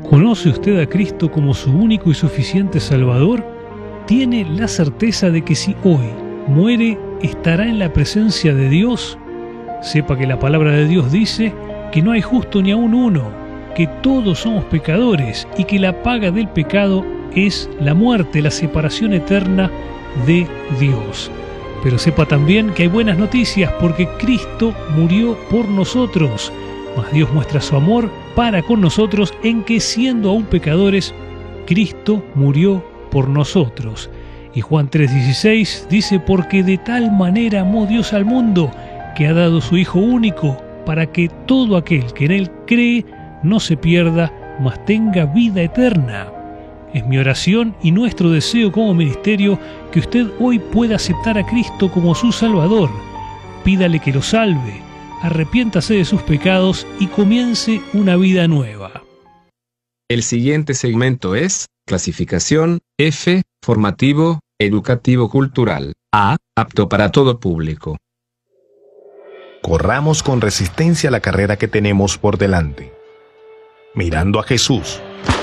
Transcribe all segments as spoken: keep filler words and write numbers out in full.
¿Conoce usted a Cristo como su único y suficiente Salvador? ¿Tiene la certeza de que si hoy muere, estará en la presencia de Dios? Sepa que la palabra de Dios dice que no hay justo ni aun uno, que todos somos pecadores y que la paga del pecado es la muerte, la separación eterna de Dios. Pero sepa también que hay buenas noticias porque Cristo murió por nosotros, mas Dios muestra su amor para con nosotros en que siendo aún pecadores, Cristo murió por nosotros. Y Juan tres dieciséis dice: porque de tal manera amó Dios al mundo, que ha dado su Hijo único, para que todo aquel que en Él cree no se pierda, mas tenga vida eterna. Es mi oración y nuestro deseo como ministerio que usted hoy pueda aceptar a Cristo como su Salvador. Pídale que lo salve, arrepiéntase de sus pecados y comience una vida nueva. El siguiente segmento es clasificación F, formativo, educativo cultural. A, apto para todo público. Corramos con resistencia la carrera que tenemos por delante, mirando a Jesús,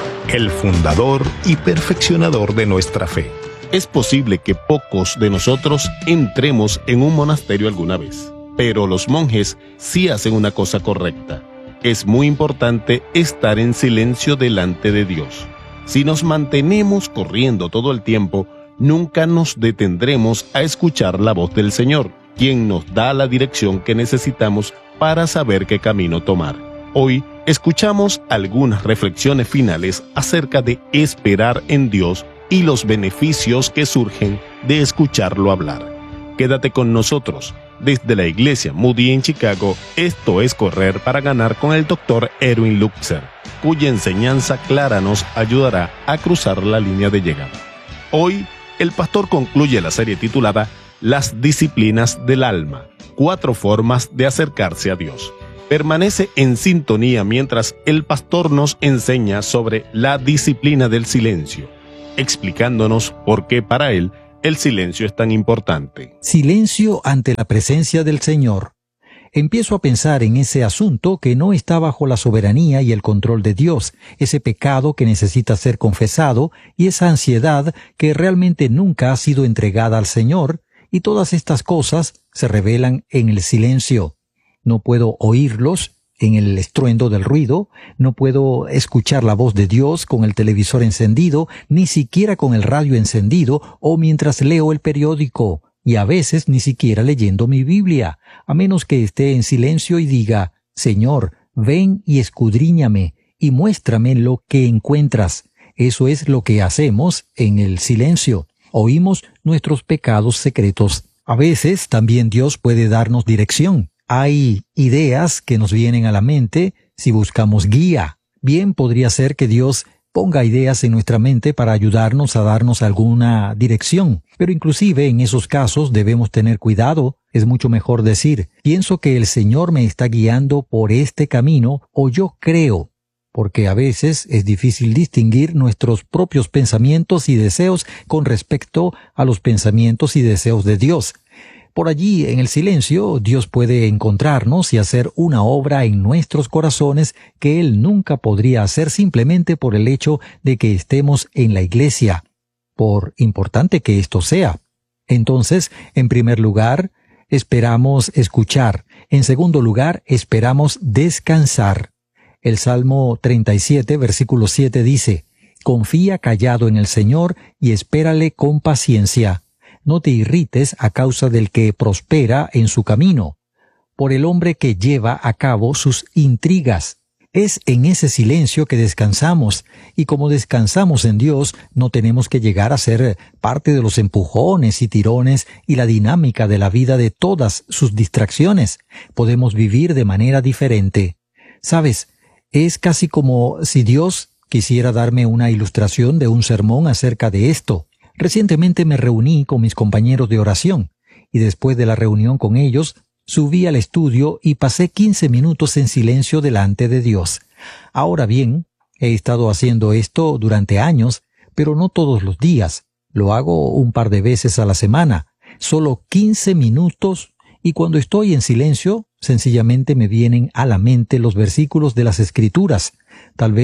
el fundador y perfeccionador de nuestra fe. Es posible que pocos de nosotros entremos en un monasterio alguna vez, pero los monjes sí hacen una cosa correcta. Es muy importante estar en silencio delante de Dios. Si nos mantenemos corriendo todo el tiempo, nunca nos detendremos a escuchar la voz del Señor, quien nos da la dirección que necesitamos para saber qué camino tomar. Hoy escuchamos algunas reflexiones finales acerca de esperar en Dios y los beneficios que surgen de escucharlo hablar. Quédate con nosotros. Desde la iglesia Moody en Chicago, esto es Correr para Ganar con el doctor Erwin Lutzer, cuya enseñanza clara nos ayudará a cruzar la línea de llegada. Hoy, el pastor concluye la serie titulada Las disciplinas del alma, cuatro formas de acercarse a Dios. Permanece en sintonía mientras el pastor nos enseña sobre la disciplina del silencio, explicándonos por qué para él el silencio es tan importante. Silencio ante la presencia del Señor. Empiezo a pensar en ese asunto que no está bajo la soberanía y el control de Dios, ese pecado que necesita ser confesado y esa ansiedad que realmente nunca ha sido entregada al Señor, y todas estas cosas se revelan en el silencio. No puedo oírlos en el estruendo del ruido, no puedo escuchar la voz de Dios con el televisor encendido, ni siquiera con el radio encendido o mientras leo el periódico, y a veces ni siquiera leyendo mi Biblia, a menos que esté en silencio y diga: Señor, ven y escudriñame y muéstrame lo que encuentras. Eso es lo que hacemos en el silencio. Oímos nuestros pecados secretos. A veces también Dios puede darnos dirección. Hay ideas que nos vienen a la mente si buscamos guía. Bien podría ser que Dios ponga ideas en nuestra mente para ayudarnos a darnos alguna dirección. Pero inclusive en esos casos debemos tener cuidado. Es mucho mejor decir: pienso que el Señor me está guiando por este camino, o yo creo. Porque a veces es difícil distinguir nuestros propios pensamientos y deseos con respecto a los pensamientos y deseos de Dios. Por allí, en el silencio, Dios puede encontrarnos y hacer una obra en nuestros corazones que Él nunca podría hacer simplemente por el hecho de que estemos en la iglesia, por importante que esto sea. Entonces, en primer lugar, esperamos escuchar. En segundo lugar, esperamos descansar. El Salmo treinta y siete, versículo siete dice: confía callado en el Señor y espérale con paciencia. No te irrites a causa del que prospera en su camino, por el hombre que lleva a cabo sus intrigas. Es en ese silencio que descansamos, y como descansamos en Dios, no tenemos que llegar a ser parte de los empujones y tirones y la dinámica de la vida de todas sus distracciones. Podemos vivir de manera diferente. ¿Sabes? Es casi como si Dios quisiera darme una ilustración de un sermón acerca de esto. Recientemente me reuní con mis compañeros de oración, y después de la reunión con ellos, subí al estudio y pasé quince minutos en silencio delante de Dios. Ahora bien, he estado haciendo esto durante años, pero no todos los días. Lo hago un par de veces a la semana, solo quince minutos, y cuando estoy en silencio, sencillamente me vienen a la mente los versículos de las Escrituras. Tal vez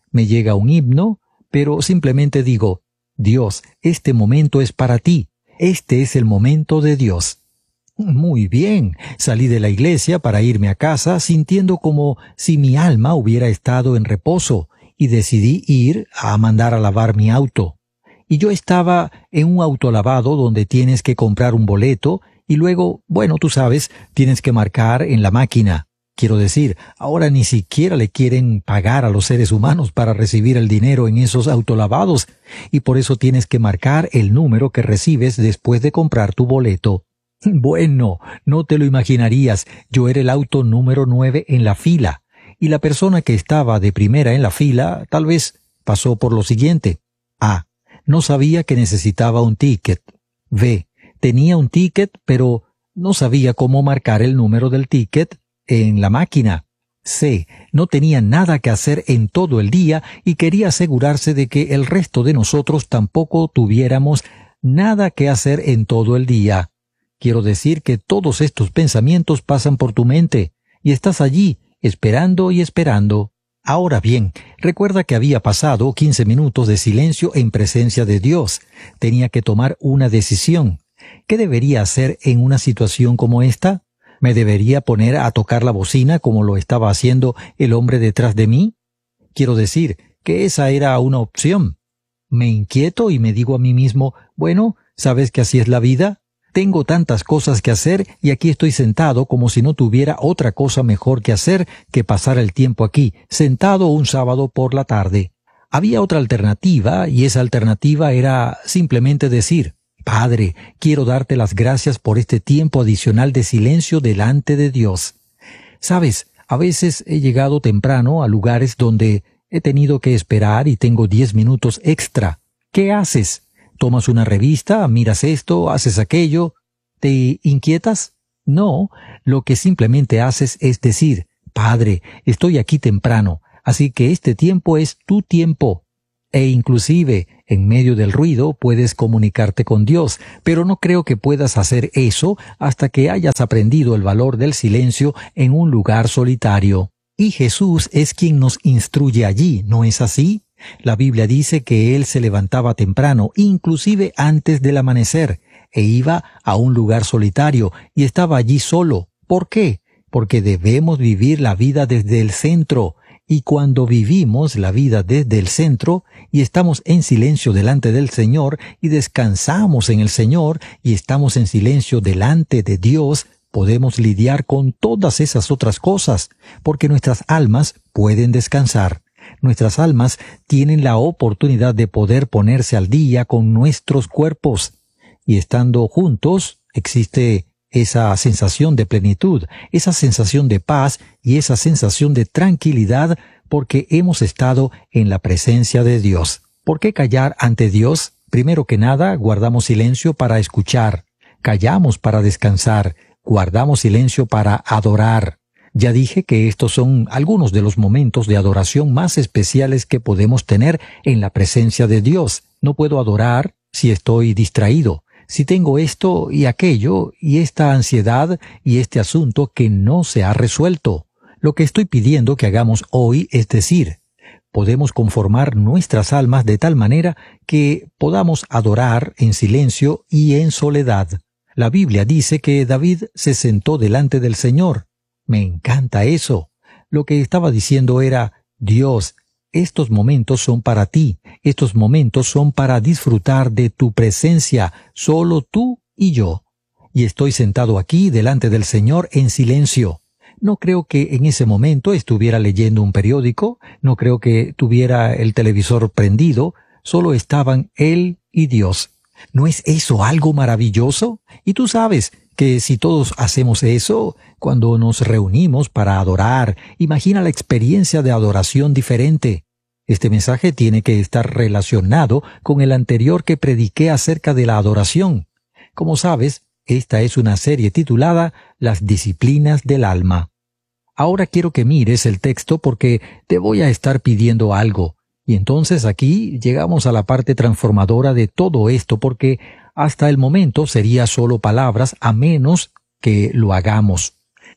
me llega un himno, pero simplemente digo, Dios, este momento es para ti, este es el momento de Dios. Muy bien, salí de la iglesia para irme a casa sintiendo como si mi alma hubiera estado en reposo y decidí ir a mandar a lavar mi auto. Y yo estaba en un autolavado donde tienes que comprar un boleto y luego, bueno, tú sabes, tienes que marcar en la máquina. Quiero decir, ahora ni siquiera le quieren pagar a los seres humanos para recibir el dinero en esos autolavados y por eso tienes que marcar el número que recibes después de comprar tu boleto. Bueno, no te lo imaginarías, yo era el auto número nueve en la fila, y la persona que estaba de primera en la fila tal vez pasó por lo siguiente. A. No sabía que necesitaba un ticket. B. Tenía un ticket, pero no sabía cómo marcar el número del ticket en la máquina. C. No tenía nada que hacer en todo el día y quería asegurarse de que el resto de nosotros tampoco tuviéramos nada que hacer en todo el día. Quiero decir que todos estos pensamientos pasan por tu mente, y estás allí, esperando y esperando. Ahora bien, recuerda que había pasado quince minutos de silencio en presencia de Dios. Tenía que tomar una decisión. ¿Qué debería hacer en una situación como esta? ¿Me debería poner a tocar la bocina como lo estaba haciendo el hombre detrás de mí? Quiero decir que esa era una opción. Me inquieto y me digo a mí mismo, bueno, ¿sabes que así es la vida? Tengo tantas cosas que hacer y aquí estoy sentado como si no tuviera otra cosa mejor que hacer que pasar el tiempo aquí, sentado un sábado por la tarde. Había otra alternativa y esa alternativa era simplemente decir, Padre, quiero darte las gracias por este tiempo adicional de silencio delante de Dios. Sabes, a veces he llegado temprano a lugares donde he tenido que esperar y tengo diez minutos extra. ¿Qué haces? ¿Tomas una revista, miras esto, haces aquello? ¿Te inquietas? No, lo que simplemente haces es decir, Padre, estoy aquí temprano, así que este tiempo es tu tiempo. E inclusive, en medio del ruido puedes comunicarte con Dios, pero no creo que puedas hacer eso hasta que hayas aprendido el valor del silencio en un lugar solitario. Y Jesús es quien nos instruye allí, ¿no es así? La Biblia dice que Él se levantaba temprano, inclusive antes del amanecer, e iba a un lugar solitario y estaba allí solo. ¿Por qué? Porque debemos vivir la vida desde el centro. Y cuando vivimos la vida desde el centro y estamos en silencio delante del Señor y descansamos en el Señor y estamos en silencio delante de Dios, podemos lidiar con todas esas otras cosas, porque nuestras almas pueden descansar. Nuestras almas tienen la oportunidad de poder ponerse al día con nuestros cuerpos. Y estando juntos, existe esa sensación de plenitud, esa sensación de paz y esa sensación de tranquilidad porque hemos estado en la presencia de Dios. ¿Por qué callar ante Dios? Primero que nada, guardamos silencio para escuchar, callamos para descansar, guardamos silencio para adorar. Ya dije que estos son algunos de los momentos de adoración más especiales que podemos tener en la presencia de Dios. No puedo adorar si estoy distraído, si tengo esto y aquello y esta ansiedad y este asunto que no se ha resuelto. Lo que estoy pidiendo que hagamos hoy es decir, podemos conformar nuestras almas de tal manera que podamos adorar en silencio y en soledad. La Biblia dice que David se sentó delante del Señor. Me encanta eso. Lo que estaba diciendo era, Dios, estos momentos son para ti, estos momentos son para disfrutar de tu presencia, solo tú y yo. Y estoy sentado aquí delante del Señor en silencio. No creo que en ese momento estuviera leyendo un periódico, no creo que tuviera el televisor prendido, solo estaban Él y Dios. ¿No es eso algo maravilloso? Y tú sabes que si todos hacemos eso, cuando nos reunimos para adorar, imagina la experiencia de adoración diferente. Este mensaje tiene que estar relacionado con el anterior que prediqué acerca de la adoración. Como sabes, esta es una serie titulada Las disciplinas del alma. Ahora quiero que mires el texto porque te voy a estar pidiendo algo. Y entonces aquí llegamos a la parte transformadora de todo esto porque hasta el momento sería solo palabras a menos que lo hagamos.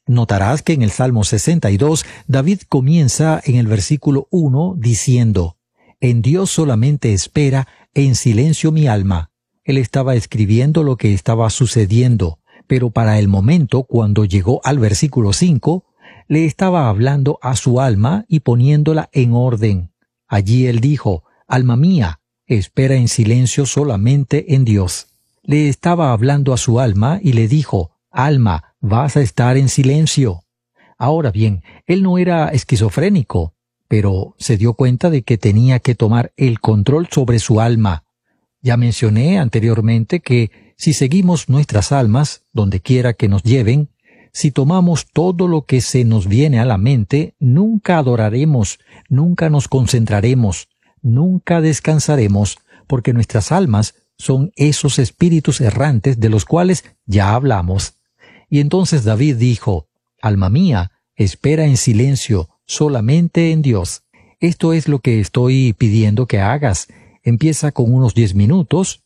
Notarás que en el Salmo sesenta y dos, David comienza en el versículo uno diciendo, «En Dios solamente espera, en silencio mi alma». Él estaba escribiendo lo que estaba sucediendo, pero para el momento, cuando llegó al versículo cinco, le estaba hablando a su alma y poniéndola en orden. Allí él dijo, «Alma mía, espera en silencio solamente en Dios». Le estaba hablando a su alma y le dijo, «Alma, vas a estar en silencio». Ahora bien, él no era esquizofrénico, pero se dio cuenta de que tenía que tomar el control sobre su alma. Ya mencioné anteriormente que si seguimos nuestras almas, donde quiera que nos lleven, si tomamos todo lo que se nos viene a la mente, nunca adoraremos, nunca nos concentraremos, nunca descansaremos, porque nuestras almas son esos espíritus errantes de los cuales ya hablamos. Y entonces David dijo, «Alma mía, espera en silencio, solamente en Dios». Esto es lo que estoy pidiendo que hagas. Empieza con unos diez minutos.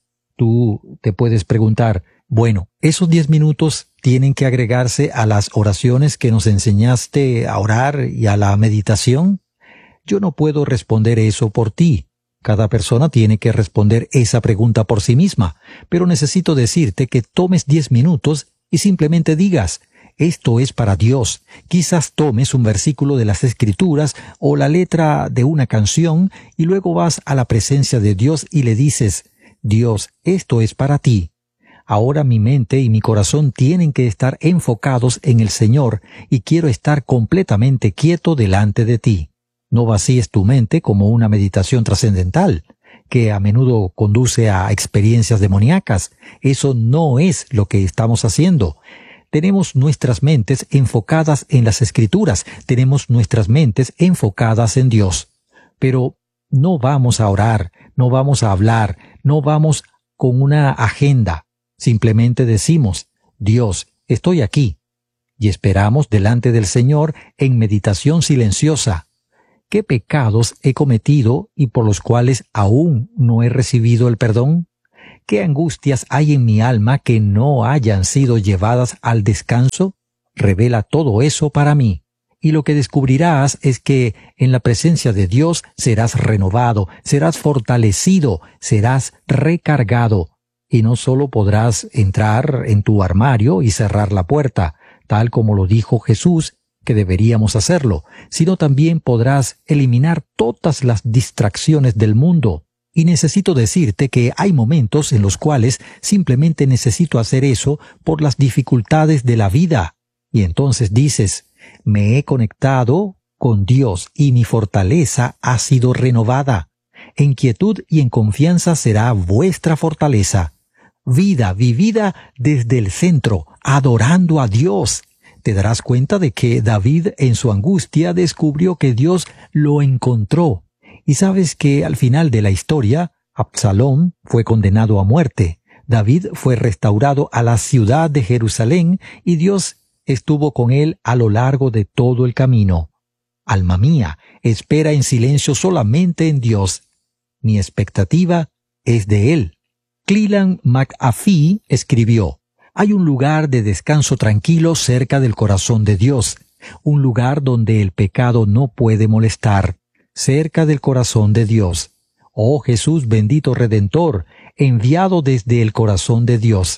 Tú te puedes preguntar, bueno, ¿esos diez minutos tienen que agregarse a las oraciones que nos enseñaste a orar y a la meditación? Yo no puedo responder eso por ti. Cada persona tiene que responder esa pregunta por sí misma, pero necesito decirte que tomes diez minutos y simplemente digas, esto es para Dios. Quizás tomes un versículo de las Escrituras o la letra de una canción y luego vas a la presencia de Dios y le dices, Dios, esto es para ti. Ahora mi mente y mi corazón tienen que estar enfocados en el Señor y quiero estar completamente quieto delante de ti. No vacíes tu mente como una meditación trascendental, que a menudo conduce a experiencias demoníacas. Eso no es lo que estamos haciendo. Tenemos nuestras mentes enfocadas en las Escrituras, tenemos nuestras mentes enfocadas en Dios. Pero no vamos a orar, no vamos a hablar, no vamos con una agenda. Simplemente decimos, Dios, estoy aquí, y esperamos delante del Señor en meditación silenciosa. ¿Qué pecados he cometido y por los cuales aún no he recibido el perdón? ¿Qué angustias hay en mi alma que no hayan sido llevadas al descanso? Revela todo eso para mí. Y lo que descubrirás es que en la presencia de Dios serás renovado, serás fortalecido, serás recargado. Y no solo podrás entrar en tu armario y cerrar la puerta, tal como lo dijo Jesús, que deberíamos hacerlo, sino también podrás eliminar todas las distracciones del mundo. Y necesito decirte que hay momentos en los cuales simplemente necesito hacer eso por las dificultades de la vida. Y entonces dices, me he conectado con Dios y mi fortaleza ha sido renovada. En quietud y en confianza será vuestra fortaleza. Vida vivida desde el centro, adorando a Dios. Te darás cuenta de que David en su angustia descubrió que Dios lo encontró. Y sabes que al final de la historia, Absalón fue condenado a muerte. David fue restaurado a la ciudad de Jerusalén y Dios estuvo con él a lo largo de todo el camino. Alma mía, espera en silencio solamente en Dios. Mi expectativa es de Él. Cleland McAfee escribió, hay un lugar de descanso tranquilo cerca del corazón de Dios, un lugar donde el pecado no puede molestar, cerca del corazón de Dios. Oh Jesús bendito Redentor, enviado desde el corazón de Dios.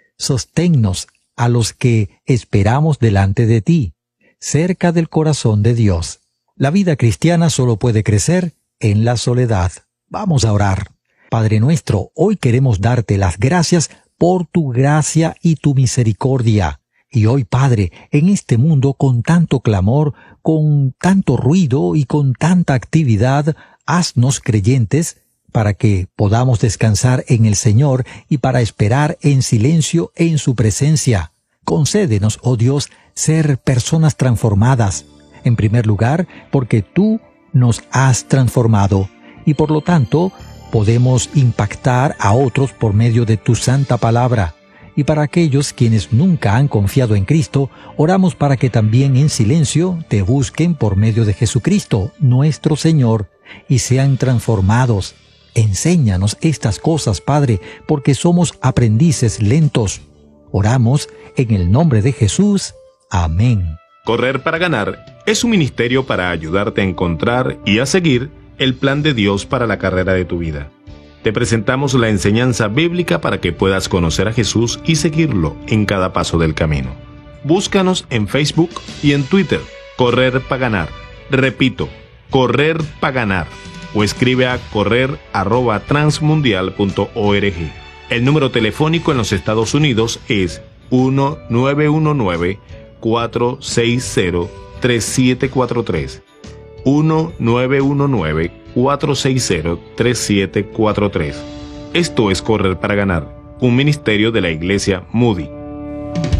Sosténnos a los que esperamos delante de ti, cerca del corazón de Dios. La vida cristiana solo puede crecer en la soledad. Vamos a orar. Padre nuestro, hoy queremos darte las gracias por tu gracia y tu misericordia. Y hoy, Padre, en este mundo con tanto clamor, con tanto ruido y con tanta actividad, haznos creyentes para que podamos descansar en el Señor y para esperar en silencio en su presencia. Concédenos, oh Dios, ser personas transformadas. En primer lugar, porque tú nos has transformado y por lo tanto podemos impactar a otros por medio de tu santa palabra. Y para aquellos quienes nunca han confiado en Cristo, oramos para que también en silencio te busquen por medio de Jesucristo, nuestro Señor, y sean transformados. Enséñanos estas cosas, Padre, porque somos aprendices lentos. Oramos en el nombre de Jesús. Amén. Correr para Ganar es un ministerio para ayudarte a encontrar y a seguir el plan de Dios para la carrera de tu vida. Te presentamos la enseñanza bíblica para que puedas conocer a Jesús y seguirlo en cada paso del camino. Búscanos en Facebook y en Twitter, Correr para Ganar. Repito, Correr para Ganar. O escribe a correr arroba transmundial punto org. El número telefónico en los Estados Unidos es uno nueve uno nueve, cuatro seis cero, tres siete cuatro tres. uno nueve uno nueve, cuatro seis cero, tres siete cuatro tres. Esto es Correr para Ganar, un ministerio de la Iglesia Moody.